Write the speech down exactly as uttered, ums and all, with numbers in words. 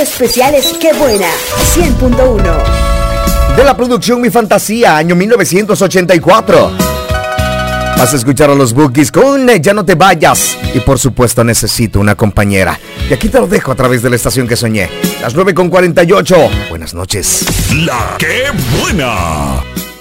Especiales Qué Buena, cien punto uno. De la producción Mi Fantasía, año mil novecientos ochenta y cuatro. Vas a escuchar a los Bookies con Ya no te vayas. Y por supuesto Necesito una compañera. Y aquí te lo dejo a través de la estación que soñé. Las nueve con cuarenta y ocho. Buenas noches. La Qué Buena.